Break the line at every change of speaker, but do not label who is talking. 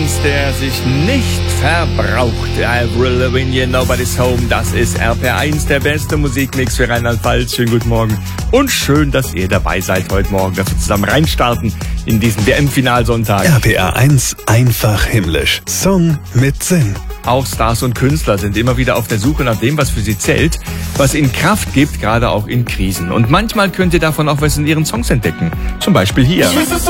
Tanz, der sich nicht verbraucht. Avril Lavigne, Nobody's Home. Das ist RPR1, der beste Musikmix für Rheinland-Pfalz. Schönen guten Morgen und schön, dass ihr dabei seid heute Morgen, dass wir zusammen reinstarten in diesen WM-Finalsonntag.
RPR1, einfach himmlisch. Song mit Sinn.
Auch Stars und Künstler sind immer wieder auf der Suche nach dem, was für sie zählt, was ihnen Kraft gibt, gerade auch in Krisen. Und manchmal könnt ihr davon auch was in ihren Songs entdecken. Zum Beispiel hier.
Ich weiß, dass du